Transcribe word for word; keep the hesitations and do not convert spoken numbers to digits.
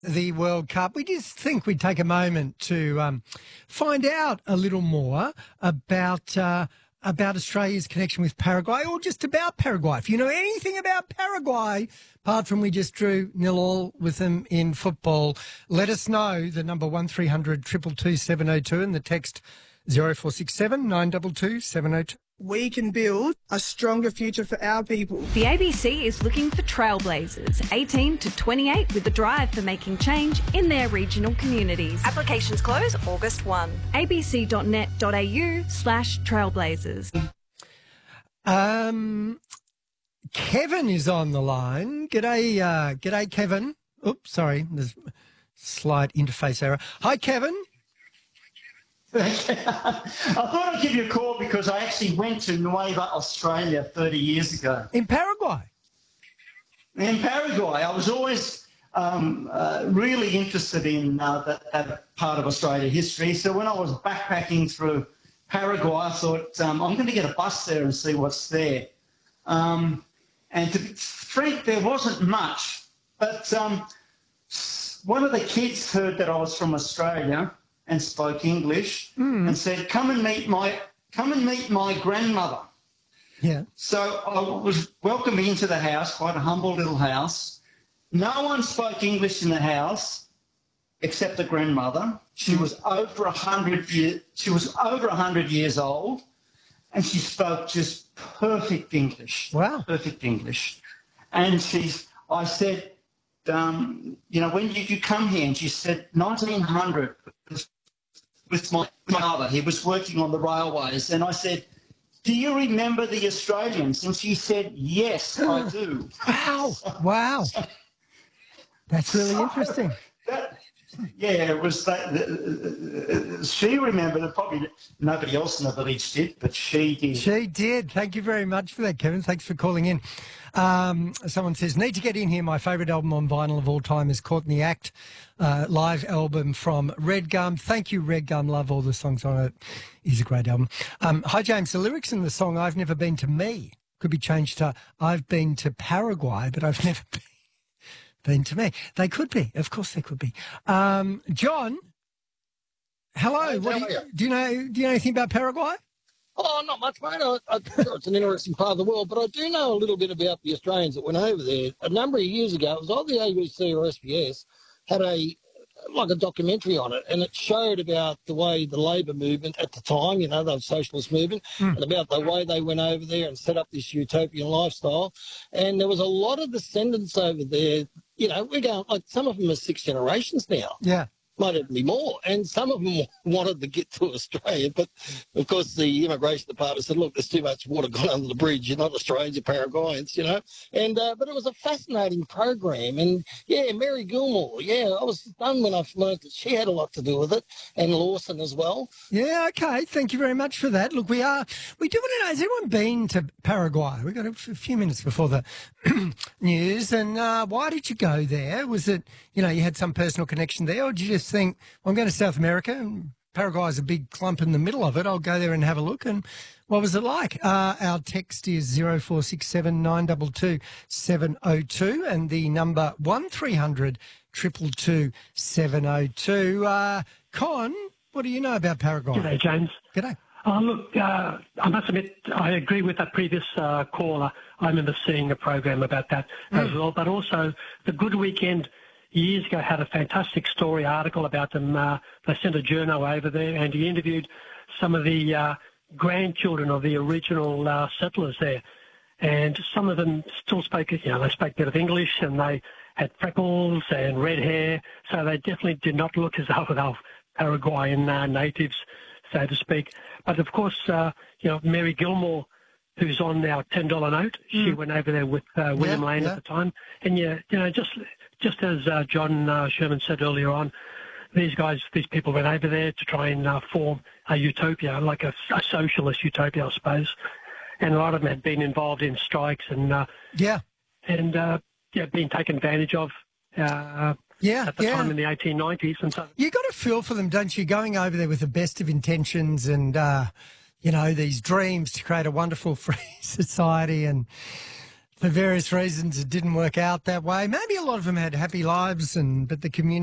The World Cup. We just think we'd take a moment to um, find out a little more about uh, about Australia's connection with Paraguay, or just about Paraguay. If you know anything about Paraguay, apart from we just drew nil all with them in football, let us know. The number one three hundred two two two seven oh two and the text zero four six seven nine two two seven oh two. We can build a stronger future for our people. The A B C is looking for trailblazers, eighteen to twenty-eight, with a drive for making change in their regional communities. Applications close August first. a b c dot net dot a u slash trailblazers. Um, Kevin is on the line. G'day, uh, g'day, Kevin. Oops, sorry, there's a slight interface error. Hi, Kevin. I thought I'd give you a call because I actually went to Nueva Australia thirty years ago. In Paraguay? In Paraguay. I was always um, uh, really interested in uh, that, that part of Australia history. So when I was backpacking through Paraguay, I thought, um, I'm going to get a bus there and see what's there. Um, and to be frank, there wasn't much. But um, one of the kids heard that I was from Australia and spoke English mm. and said, come and meet my come and meet my grandmother. Yeah. So I was welcomed into the house, quite a humble little house. No one spoke English in the house except the grandmother. She mm. was over a hundred years she was over a hundred years old, and she spoke just perfect English. Wow. Perfect English. And she's I said, um, you know, when did you come here? And she said, nineteen hundred. With my father, he was working on the railways, and I said, do you remember the Australians? And she said, yes, I do. Wow, wow. That's really so, interesting. That, yeah, it was that. Uh, she remembered it. Probably nobody else in the village did, but she did. She did. Thank you very much for that, Kevin. Thanks for calling in. Um, someone says, need to get in here. My favourite album on vinyl of all time is Caught in the Act, uh, live album from Red Gum. Thank you, Red Gum. Love all the songs on it. It's a great album. Um, hi, James. The lyrics in the song I've Never Been to Me could be changed to I've been to Paraguay, but I've never been. Been to me. They could be. Of course they could be. Um, John, hello. Hey, what how do, you, are you? do you know Do you know anything about Paraguay? Oh, not much, mate. I, I'm sure it's an interesting part of the world, but I do know a little bit about the Australians that went over there. A number of years ago, it was on the A B C or S B S, had a like a documentary on it, and it showed about the way the labour movement at the time, you know, the socialist movement, mm. and about the way they went over there and set up this utopian lifestyle. And there was a lot of descendants over there. You know, we're going, like, some of them are six generations now. Yeah. Might even be more. And some of them wanted to get to Australia, but of course the immigration department said, look, there's too much water gone under the bridge. You're not Australians, you're Paraguayans, you know. And uh, but it was a fascinating program. And yeah, Mary Gilmore, yeah, I was stunned when I learned that she had a lot to do with it, and Lawson as well. Yeah, okay. Thank you very much for that. Look, we are, we do want to know, has anyone been to Paraguay? We've got a, f- a few minutes before the news. And uh, why did you go there? Was it, you know, you had some personal connection there, or did you just think, well, I'm going to South America and Paraguay's a big clump in the middle of it. I'll go there and have a look. And what was it like? Uh, our text is zero four six seven nine two two seven oh two and the number one three hundred two two two seven oh two. Uh, Con, what do you know about Paraguay? G'day, James. G'day. Oh, look, uh, I must admit, I agree with that previous uh, caller. I remember seeing a program about that mm. as well. But also, The Good Weekend years ago had a fantastic story article about them. Uh, they sent a journo over there, and he interviewed some of the uh, grandchildren of the original uh, settlers there. And some of them still spoke, you know, they spoke a bit of English, and they had freckles and red hair. So they definitely did not look as though they were Paraguayan uh, natives, so to speak. But of course, uh, you know, Mary Gilmore, who's on our ten dollar note, mm. she went over there with uh, William yeah, Lane yeah. at the time. And yeah, you know, just just as uh, John uh, Sherman said earlier on, these guys, these people went over there to try and uh, form a utopia, like a, a socialist utopia, I suppose. And a lot of them had been involved in strikes and uh, yeah, and uh, yeah, being taken advantage of. Uh, Yeah, at the yeah. time in the eighteen nineties. And so you got a feel for them, don't you? Going over there with the best of intentions and, uh, you know, these dreams to create a wonderful free society, and For various reasons, it didn't work out that way. Maybe a lot of them had happy lives, and but the community